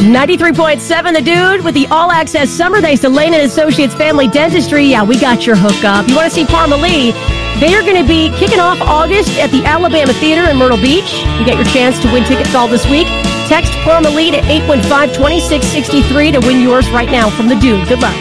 93.7 The Dude with the All Access Summer thanks to Lane & Associates Family Dentistry. Yeah, we got your hookup. You want to see Parmalee? They are going to be kicking off August at the Alabama Theater in Myrtle Beach. You get your chance to win tickets all this week. Text Parmalee to 815-2663 to win yours right now from The Dude. Good luck.